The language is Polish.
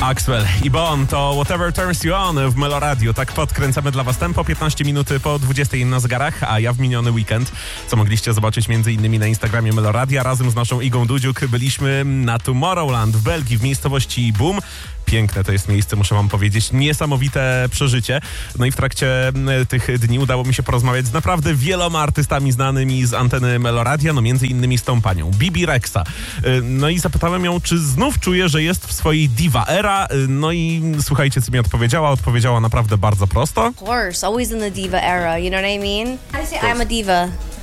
Axwell i Bon to Whatever Turns You On w Meloradio. Tak podkręcamy dla was tempo, 15 minut po 20 na zegarach, a ja w miniony weekend, co mogliście zobaczyć m.in. na Instagramie Meloradia, razem z naszą Igą Dudziuk byliśmy na Tomorrowland w Belgii, w miejscowości Boom. Piękne to jest miejsce, muszę wam powiedzieć. Niesamowite przeżycie. No i w trakcie tych dni udało mi się porozmawiać z naprawdę wieloma artystami znanymi z anteny Meloradia, no między innymi z tą panią, Bibi Rexa. No i zapytałem ją, czy znów czuje, że jest w swojej diva era. No i słuchajcie, co mi odpowiedziała. Odpowiedziała naprawdę bardzo prosto. Of course, always in the diva era, you know what I mean? I say I'm a diva.